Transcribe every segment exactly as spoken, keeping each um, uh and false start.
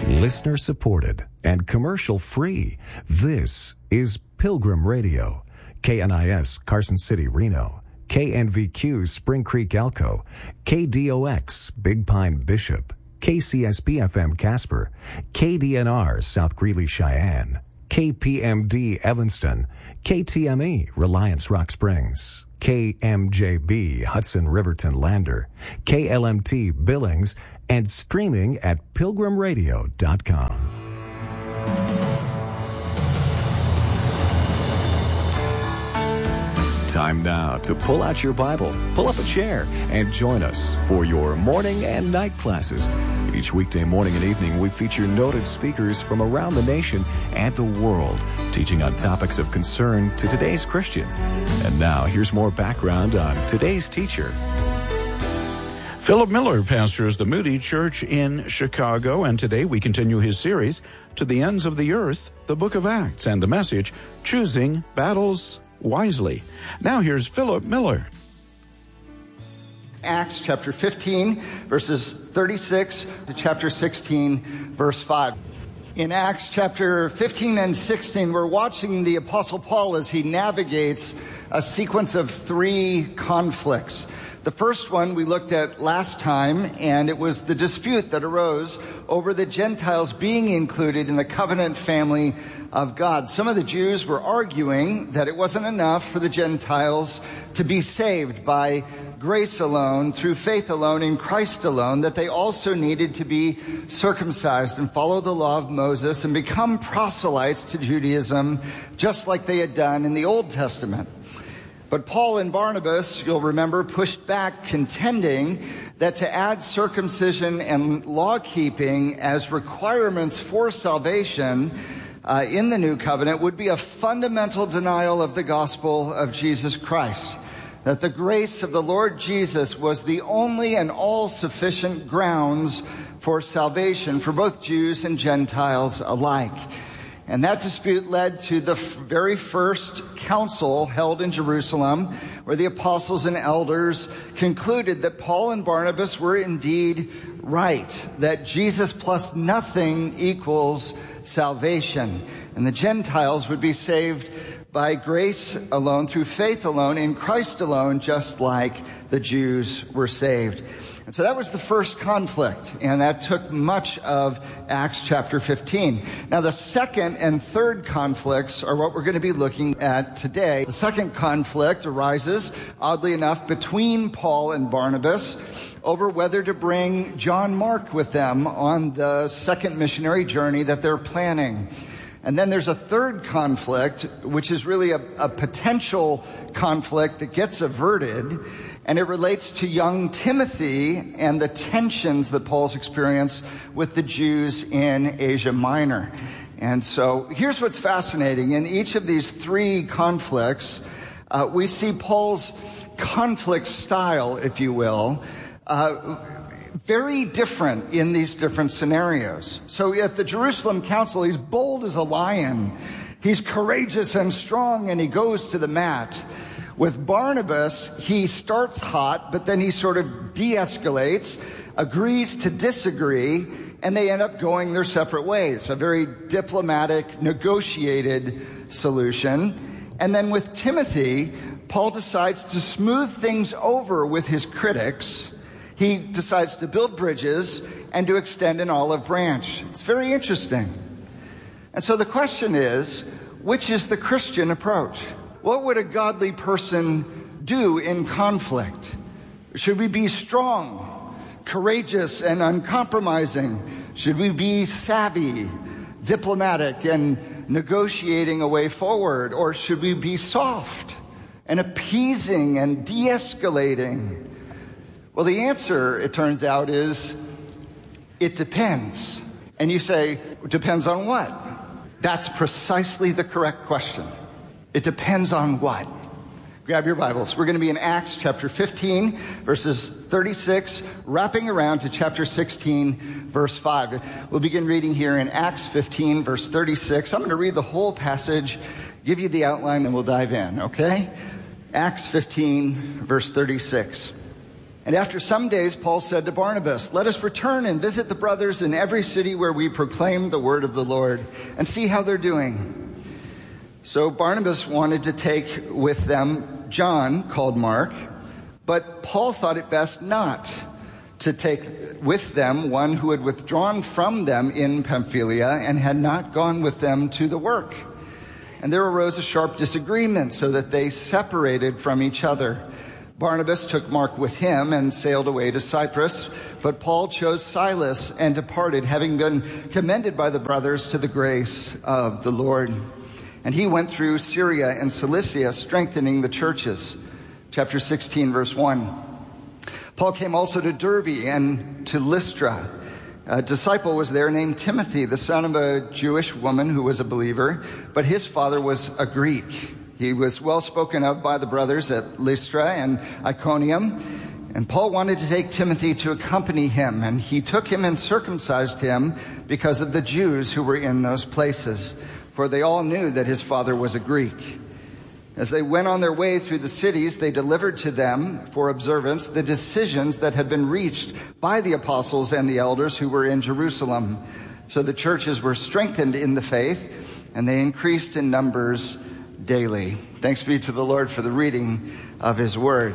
Listener supported and commercial free. This is Pilgrim Radio. K N I S Carson City, Reno. K N V Q Spring Creek, Elko. K D O X Big Pine, Bishop. K C S B F M Casper. K D N R South Greeley, Cheyenne. K P M D Evanston. K T M E Reliance Rock Springs. K M J B Hudson Riverton Lander. K L M T Billings. And streaming at pilgrim radio dot com. Time now to pull out your Bible, pull up a chair, and join us for your morning and night classes. Each weekday morning and evening, we feature noted speakers from around the nation and the world, teaching on topics of concern to today's Christian. And now, here's more background on today's teacher. Philip Miller pastors the Moody Church in Chicago, and today we continue his series, To the Ends of the Earth, the Book of Acts, and the message, Choosing Battles Wisely. Now here's Philip Miller. Acts chapter fifteen, verses thirty-six to chapter sixteen, verse five. In Acts chapter fifteen and sixteen, we're watching the Apostle Paul as he navigates a sequence of three conflicts. The first one we looked at last time, and it was the dispute that arose over the Gentiles being included in the covenant family of God. Some of the Jews were arguing that it wasn't enough for the Gentiles to be saved by grace alone, through faith alone, in Christ alone, that they also needed to be circumcised and follow the law of Moses and become proselytes to Judaism, just like they had done in the Old Testament. But Paul and Barnabas, you'll remember, pushed back, contending that to add circumcision and law-keeping as requirements for salvation uh, in the new covenant would be a fundamental denial of the gospel of Jesus Christ. That the grace of the Lord Jesus was the only and all-sufficient grounds for salvation for both Jews and Gentiles alike. And that dispute led to the f- very first council held in Jerusalem, where the apostles and elders concluded that Paul and Barnabas were indeed right, that Jesus plus nothing equals salvation, and the Gentiles would be saved by grace alone, through faith alone, in Christ alone, just like the Jews were saved. And so that was the first conflict, and that took much of Acts chapter fifteen. Now, the second and third conflicts are what we're going to be looking at today. The second conflict arises, oddly enough, between Paul and Barnabas over whether to bring John Mark with them on the second missionary journey that they're planning. And then there's a third conflict, which is really a, a potential conflict that gets averted, and it relates to young Timothy and the tensions that Paul's experienced with the Jews in Asia Minor. And so here's what's fascinating. In each of these three conflicts, uh, we see Paul's conflict style, if you will, uh, very different in these different scenarios. So at the Jerusalem Council, he's bold as a lion. He's courageous and strong, and he goes to the mat. With Barnabas, he starts hot, but then he sort of de-escalates, agrees to disagree, and they end up going their separate ways. A very diplomatic, negotiated solution. And then with Timothy, Paul decides to smooth things over with his critics. He decides to build bridges and to extend an olive branch. It's very interesting. And so the question is, which is the Christian approach? What would a godly person do in conflict? Should we be strong, courageous, and uncompromising? Should we be savvy, diplomatic, and negotiating a way forward? Or should we be soft and appeasing and de-escalating? Well, the answer, it turns out, is it depends. And you say, depends on what? That's precisely the correct question. It depends on what? Grab your Bibles. We're going to be in Acts chapter fifteen, verses thirty-six, wrapping around to chapter sixteen, verse five. We'll begin reading here in Acts fifteen, verse thirty-six. I'm going to read the whole passage, give you the outline, and we'll dive in, okay? Acts fifteen, verse thirty-six. And after some days, Paul said to Barnabas, "Let us return and visit the brothers in every city where we proclaim the word of the Lord and see how they're doing." So Barnabas wanted to take with them John, called Mark, but Paul thought it best not to take with them one who had withdrawn from them in Pamphylia and had not gone with them to the work. And there arose a sharp disagreement, so that they separated from each other. Barnabas took Mark with him and sailed away to Cyprus, but Paul chose Silas and departed, having been commended by the brothers to the grace of the Lord. And he went through Syria and Cilicia, strengthening the churches. Chapter sixteen, verse one. Paul came also to Derbe and to Lystra. A disciple was there named Timothy, the son of a Jewish woman who was a believer, but his father was a Greek. He was well spoken of by the brothers at Lystra and Iconium, and Paul wanted to take Timothy to accompany him, and he took him and circumcised him because of the Jews who were in those places, for they all knew that his father was a Greek. As they went on their way through the cities, they delivered to them for observance the decisions that had been reached by the apostles and the elders who were in Jerusalem. So the churches were strengthened in the faith, and they increased in numbers daily. Thanks be to the Lord for the reading of his word.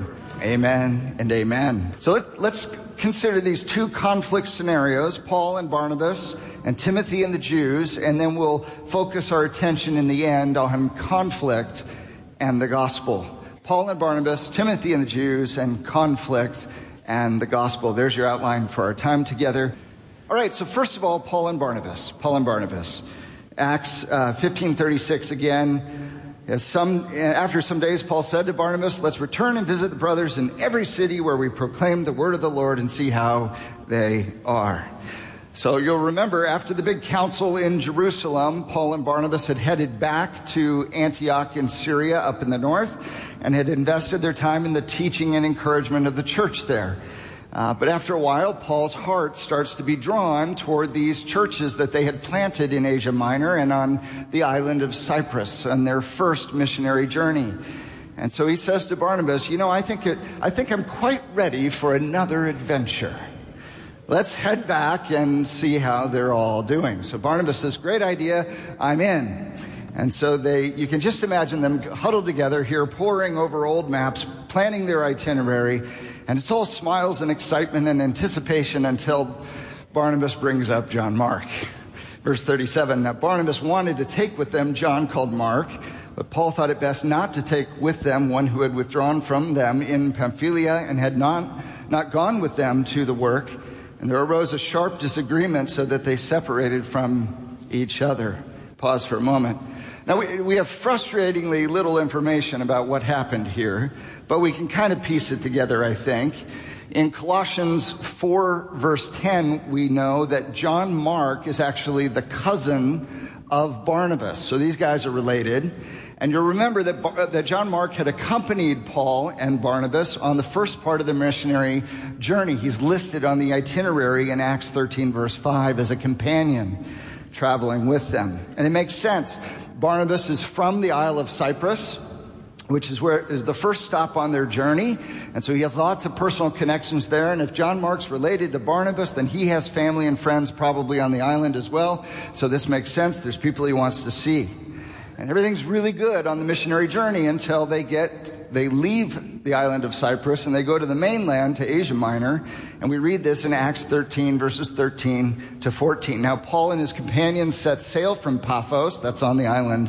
Amen and amen. So let, let's consider these two conflict scenarios, Paul and Barnabas, and Timothy and the Jews, and then we'll focus our attention in the end on conflict and the gospel. Paul and Barnabas, Timothy and the Jews, and conflict and the gospel. There's your outline for our time together. All right, so first of all, Paul and Barnabas. Paul and Barnabas. Acts uh, fifteen thirty-six again. As some, after some days, Paul said to Barnabas, "Let's return and visit the brothers in every city where we proclaim the word of the Lord and see how they are." So you'll remember after the big council in Jerusalem, Paul and Barnabas had headed back to Antioch in Syria up in the north and had invested their time in the teaching and encouragement of the church there. Uh, but after a while, Paul's heart starts to be drawn toward these churches that they had planted in Asia Minor and on the island of Cyprus on their first missionary journey. And so he says to Barnabas, "You know, I think it, I think I'm quite ready for another adventure. Let's head back and see how they're all doing." So Barnabas says, "Great idea, I'm in." And so they, you can just imagine them huddled together here, poring over old maps, planning their itinerary, and it's all smiles and excitement and anticipation until Barnabas brings up John Mark. Verse thirty-seven, "Now Barnabas wanted to take with them John called Mark, but Paul thought it best not to take with them one who had withdrawn from them in Pamphylia and had not, not gone with them to the work. And there arose a sharp disagreement, so that they separated from each other." Pause for a moment. Now, we, we have frustratingly little information about what happened here, but we can kind of piece it together, I think. In Colossians four, verse ten, we know that John Mark is actually the cousin of Barnabas. So these guys are related. And you'll remember that, that John Mark had accompanied Paul and Barnabas on the first part of the missionary journey. He's listed on the itinerary in Acts thirteen, verse five, as a companion traveling with them. And it makes sense. Barnabas is from the Isle of Cyprus, which is where is the first stop on their journey. And so he has lots of personal connections there. And if John Mark's related to Barnabas, then he has family and friends probably on the island as well. So this makes sense. There's people he wants to see. And everything's really good on the missionary journey until they get, they leave the island of Cyprus and they go to the mainland, to Asia Minor. And we read this in Acts thirteen, verses thirteen to fourteen. Now, Paul and his companions set sail from Paphos, that's on the island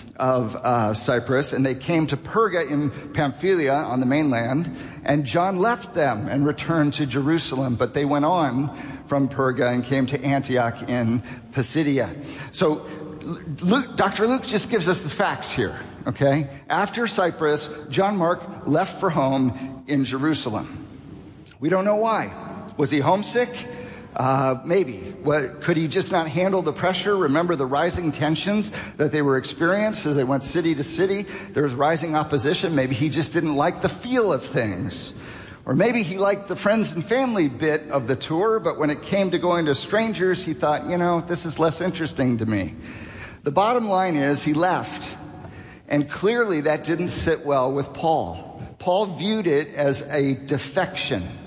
of uh, Cyprus, and they came to Perga in Pamphylia on the mainland. And John left them and returned to Jerusalem, but they went on from Perga and came to Antioch in Pisidia. So Luke, Doctor Luke just gives us the facts here, okay? After Cyprus, John Mark left for home in Jerusalem. We don't know why. Was he homesick? Uh, maybe. What, could he just not handle the pressure? Remember the rising tensions that they were experiencing as they went city to city? There was rising opposition. Maybe he just didn't like the feel of things. Or maybe he liked the friends and family bit of the tour, but when it came to going to strangers, he thought, you know, this is less interesting to me. The bottom line is he left. And clearly that didn't sit well with Paul. Paul viewed it as a defection.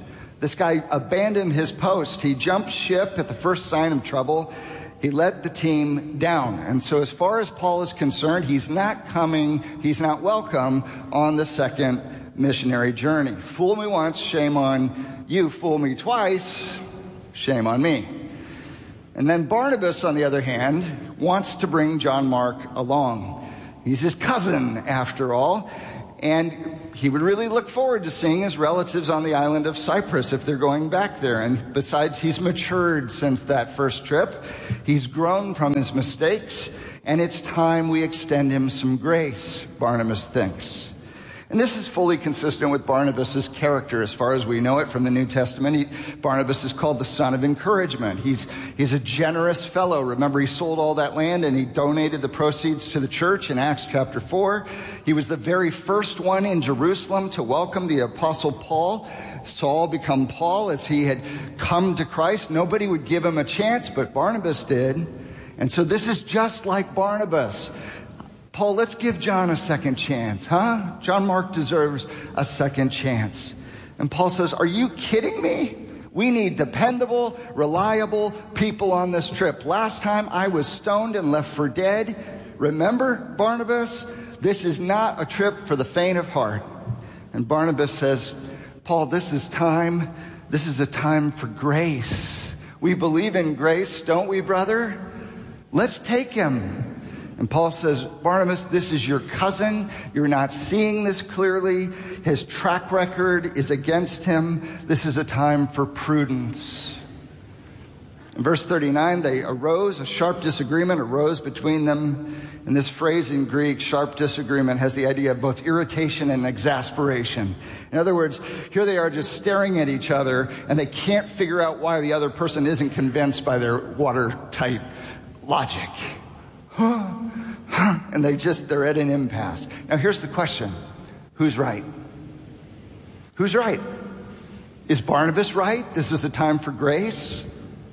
This guy abandoned his post. He jumped ship at the first sign of trouble. He let the team down. And so as far as Paul is concerned, he's not coming, he's not welcome on the second missionary journey. Fool me once, shame on you. Fool me twice, shame on me. And then Barnabas, on the other hand, wants to bring John Mark along. He's his cousin, after all. And he would really look forward to seeing his relatives on the island of Cyprus if they're going back there. And besides, he's matured since that first trip. He's grown from his mistakes, and it's time we extend him some grace, Barnabas thinks. And this is fully consistent with Barnabas' character as far as we know it from the New Testament. He, Barnabas is called the son of encouragement. He's, he's a generous fellow. Remember, he sold all that land and he donated the proceeds to the church in Acts chapter four. He was the very first one in Jerusalem to welcome the apostle Paul. Saul become Paul as he had come to Christ. Nobody would give him a chance, but Barnabas did. And so this is just like Barnabas. Paul, let's give John a second chance, huh? John Mark deserves a second chance. And Paul says, are you kidding me? We need dependable, reliable people on this trip. Last time I was stoned and left for dead. Remember, Barnabas? This is not a trip for the faint of heart. And Barnabas says, Paul, this is time. This is a time for grace. We believe in grace, don't we, brother? Let's take him. And Paul says, Barnabas, this is your cousin. You're not seeing this clearly. His track record is against him. This is a time for prudence. In verse thirty-nine, they arose, a sharp disagreement arose between them. And this phrase in Greek, sharp disagreement, has the idea of both irritation and exasperation. In other words, here they are just staring at each other, and they can't figure out why the other person isn't convinced by their watertight logic. And they just, they're at an impasse. Now here's the question. Who's right? Who's right? Is Barnabas right? This is a time for grace?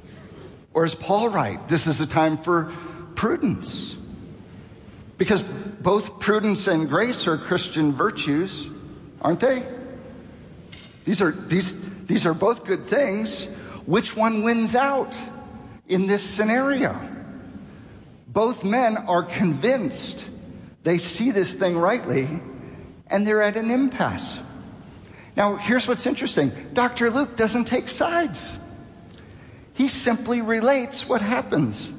Or is Paul right? This is a time for prudence? Because both prudence and grace are Christian virtues, aren't they? These are, these, these are both good things. Which one wins out in this scenario? Both men are convinced they see this thing rightly, and they're at an impasse. Now, here's what's interesting. Doctor Luke doesn't take sides. He simply relates what happens.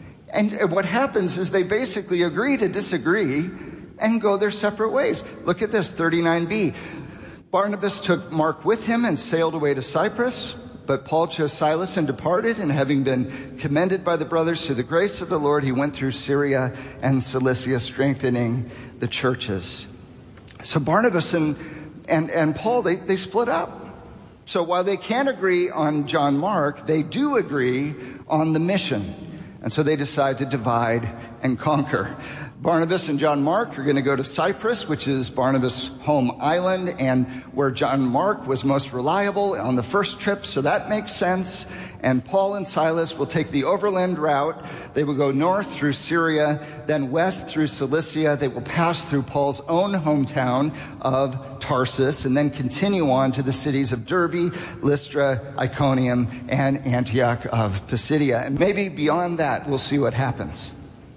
And what happens is they basically agree to disagree and go their separate ways. Look at this, thirty-nine b. Barnabas took Mark with him and sailed away to Cyprus. But Paul chose Silas and departed, and having been commended by the brothers to the grace of the Lord, he went through Syria and Cilicia, strengthening the churches. So Barnabas and, and, and Paul, they, they split up. So while they can't agree on John Mark, they do agree on the mission. And so they decide to divide and conquer. Barnabas and John Mark are going to go to Cyprus, which is Barnabas' home island, and where John Mark was most reliable on the first trip, so that makes sense. And Paul and Silas will take the overland route. They will go north through Syria, then west through Cilicia. They will pass through Paul's own hometown of Tarsus, and then continue on to the cities of Derbe, Lystra, Iconium, and Antioch of Pisidia. And maybe beyond that, we'll see what happens.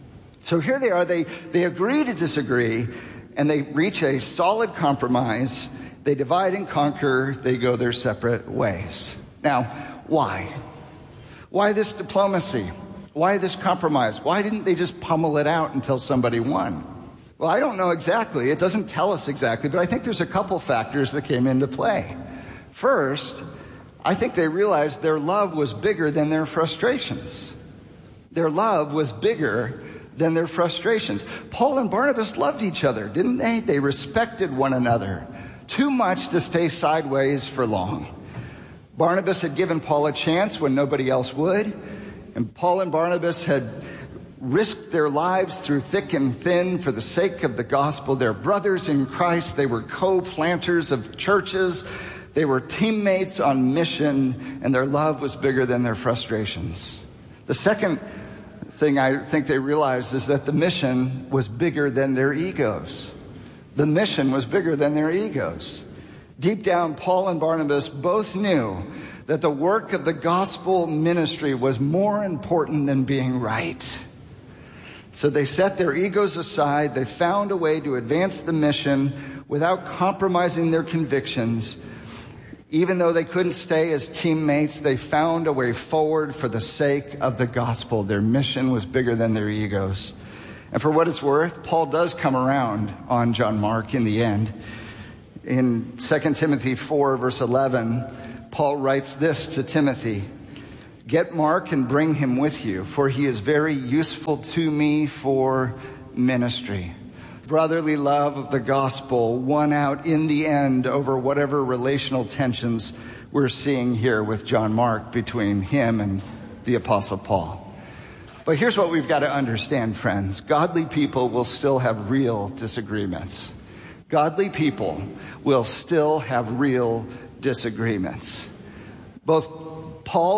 So here they are, they, they agree to disagree, and they reach a solid compromise. They divide and conquer, they go their separate ways. Now, why? Why this diplomacy? Why this compromise? Why didn't they just pummel it out until somebody won? Well, I don't know exactly. It doesn't tell us exactly, but I think there's a couple factors that came into play. First, I think they realized their love was bigger than their frustrations. Their love was bigger than their frustrations. Paul and Barnabas loved each other, didn't they? They respected one another too much to stay sideways for long. Barnabas had given Paul a chance when nobody else would, and Paul and Barnabas had risked their lives through thick and thin for the sake of the gospel. They're brothers in Christ. They were co-planters of churches. They were teammates on mission, and their love was bigger than their frustrations. The second thing I think they realized is that the mission was bigger than their egos. The mission was bigger than their egos. Deep down, Paul and Barnabas both knew that the work of the gospel ministry was more important than being right. So they set their egos aside. They found a way to advance the mission without compromising their convictions. Even though they couldn't stay as teammates, they found a way forward for the sake of the gospel. Their mission was bigger than their egos. And for what it's worth, Paul does come around on John Mark in the end. In Second Timothy four, verse eleven, Paul writes this to Timothy: "Get Mark and bring him with you, for he is very useful to me for ministry." Brotherly love of the gospel won out in the end over whatever relational tensions we're seeing here with John Mark between him and the Apostle Paul. But here's what we've got to understand, friends. Godly people will still have real disagreements. Godly people will still have real disagreements. Both Paul